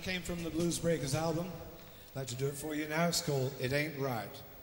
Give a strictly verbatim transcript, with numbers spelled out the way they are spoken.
came from the Blues Breakers album. I'd like to do it for you now. It's called It Ain't Right.